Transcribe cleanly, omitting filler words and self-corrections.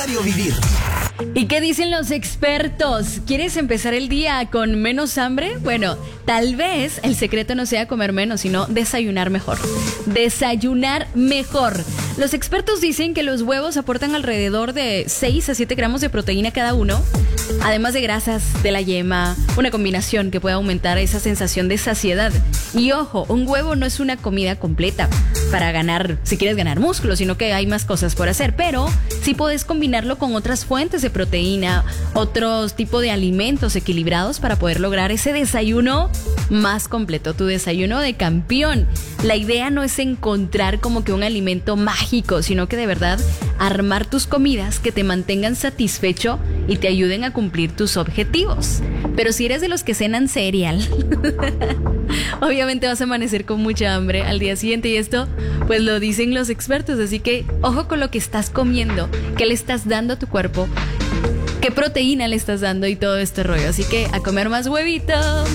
diario vivir. ¿Y qué dicen los expertos? ¿Quieres empezar el día con menos hambre? Bueno, tal vez el secreto no sea comer menos, sino desayunar mejor. Desayunar mejor. Los expertos dicen que los huevos aportan alrededor de 6 a 7 gramos de proteína cada uno, además de grasas de la yema, una combinación que puede aumentar esa sensación de saciedad. Y ojo, un huevo no es una comida completa para ganar, si quieres ganar músculo, sino que hay más cosas por hacer, pero sí puedes combinarlo con otras fuentes de proteína, otros tipos de alimentos equilibrados para poder lograr ese desayuno más completo, tu desayuno de campeón. La idea no es encontrar como que un alimento mágico, sino que de verdad armar tus comidas que te mantengan satisfecho y te ayuden a cumplir tus objetivos. Pero si eres de los que cenan cereal, obviamente vas a amanecer con mucha hambre al día siguiente, y esto pues lo dicen los expertos, así que ojo con lo que estás comiendo, qué le estás dando a tu cuerpo, qué proteína le estás dando y todo este rollo. Así que a comer más huevito.